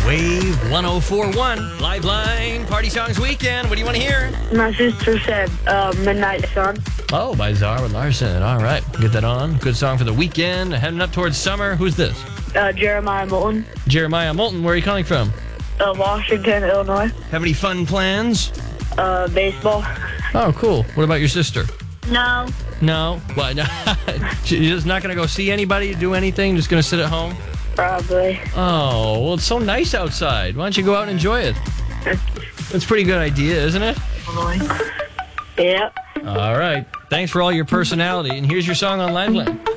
Wave 104.1, Liveline, Party Songs Weekend. What do you want to hear? My sister said Midnight Sun. Oh, by Zara Larson. All right, get that on. Good song for the weekend. Heading up towards summer. Who's this? Jeremiah Moulton. Jeremiah Moulton. Where are you calling from? Washington, Illinois. Have any fun plans? Baseball. Oh, cool. What about your sister? No. No? What? She's just not going to go see anybody, do anything? Just going to sit at home? Probably. Oh, well, it's so nice outside. Why don't you go out and enjoy it? That's a pretty good idea, isn't it? Yep. All right. Thanks for all your personality. And here's your song on Liveline.